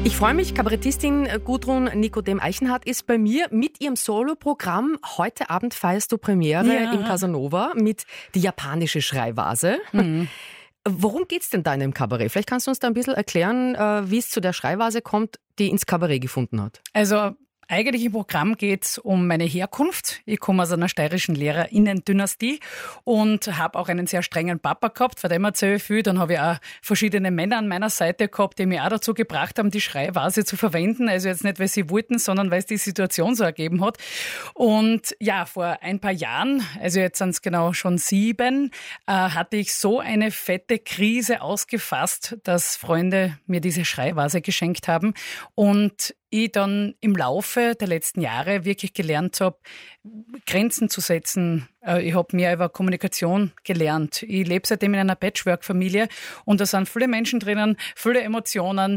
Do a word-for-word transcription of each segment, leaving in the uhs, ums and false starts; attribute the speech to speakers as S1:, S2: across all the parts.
S1: Ich freue mich, Kabarettistin Gudrun Nikodem Eichenhardt ist bei mir mit ihrem Soloprogramm. Heute Abend feierst du Premiere ja. im Casanova mit Die japanische Schreivase. Mhm. Worum geht's denn da in dem Kabarett? Vielleicht kannst du uns da ein bisschen erklären, wie es zu der Schreivase kommt, die ins Kabarett gefunden hat.
S2: Also eigentlich im Programm geht es um meine Herkunft. Ich komme aus einer steirischen Lehrerinnen-Dynastie und habe auch einen sehr strengen Papa gehabt, von dem erzähle ich viel. Dann habe ich auch verschiedene Männer an meiner Seite gehabt, die mich auch dazu gebracht haben, die Schreivase zu verwenden. Also jetzt nicht, weil sie wollten, sondern weil es die Situation so ergeben hat. Und ja, vor ein paar Jahren, also jetzt sind es genau schon sieben, äh, hatte ich so eine fette Krise ausgefasst, dass Freunde mir diese Schreivase geschenkt haben. Und ich dann im Laufe der letzten Jahre wirklich gelernt habe, Grenzen zu setzen. Ich habe mehr über Kommunikation gelernt. Ich lebe seitdem in einer Patchwork-Familie und da sind viele Menschen drinnen, viele Emotionen.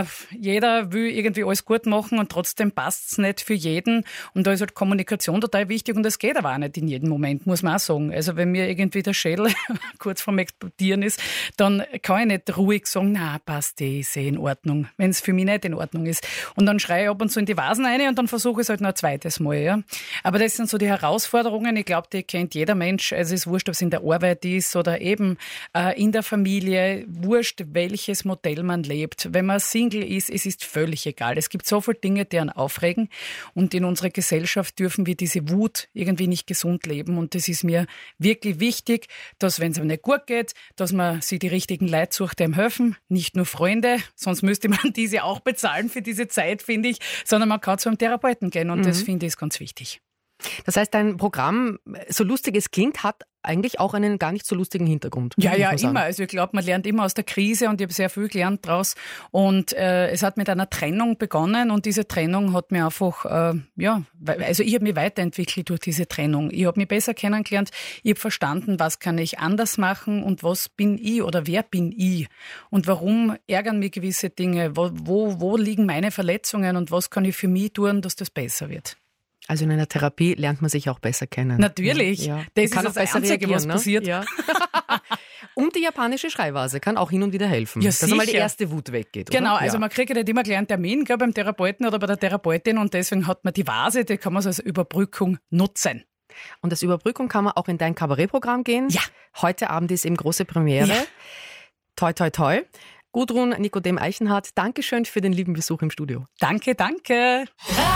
S2: Jeder will irgendwie alles gut machen und trotzdem passt es nicht für jeden. Und da ist halt Kommunikation total wichtig und das geht aber auch nicht in jedem Moment, muss man auch sagen. Also wenn mir irgendwie der Schädel kurz vorm Explodieren ist, dann kann ich nicht ruhig sagen, na passt, ist eh in Ordnung, wenn es für mich nicht in Ordnung ist. Und dann schreie ich ab und zu in die Vasen rein und dann versuche ich es halt noch ein zweites Mal. Ja. Aber das sind so die Herausforderungen. Ich glaube, die kennt jeder Mensch. Also es ist wurscht, ob es in der Arbeit ist oder eben äh, in der Familie. Wurscht, welches Modell man lebt. Wenn man Single ist, es ist völlig egal. Es gibt so viele Dinge, die einen aufregen. Und in unserer Gesellschaft dürfen wir diese Wut irgendwie nicht gesund leben. Und das ist mir wirklich wichtig, dass, wenn es einem nicht gut geht, dass man sich die richtigen Leute sucht, die einem helfen. Nicht nur Freunde, sonst müsste man diese auch bezahlen für diese Zeit, finde ich, sondern man kann zu einem Therapeuten gehen und mhm. das finde ich ist ganz wichtig.
S1: Das heißt, dein Programm, so lustig es klingt, hat eigentlich auch einen gar nicht so lustigen Hintergrund.
S2: Ja, ja, immer. Also ich glaube, man lernt immer aus der Krise und ich habe sehr viel gelernt daraus. Und äh, es hat mit einer Trennung begonnen und diese Trennung hat mir einfach, äh, ja, also ich habe mich weiterentwickelt durch diese Trennung. Ich habe mich besser kennengelernt. Ich habe verstanden, was kann ich anders machen und was bin ich oder wer bin ich und warum ärgern mich gewisse Dinge, wo, wo, wo liegen meine Verletzungen und was kann ich für mich tun, dass das besser wird.
S1: Also in einer Therapie lernt man sich auch besser kennen.
S2: Natürlich. Ja. Das kann ist das Einzige, was ne? passiert.
S1: Ja. Und die japanische Schreivase kann auch hin und wieder helfen,
S2: ja,
S1: dass
S2: sicher.
S1: einmal die erste Wut weggeht.
S2: Genau,
S1: oder?
S2: also
S1: ja.
S2: man kriegt ja nicht immer gleich einen Termin gell, beim Therapeuten oder bei der Therapeutin und deswegen hat man die Vase, die kann man so als Überbrückung nutzen.
S1: Und als Überbrückung kann man auch in dein Kabarettprogramm gehen.
S2: Ja.
S1: Heute Abend ist eben große Premiere. Ja. Toi, toi, toi. Gudrun Nikodem Eichenhardt, Dankeschön für den lieben Besuch im Studio.
S2: Danke, danke.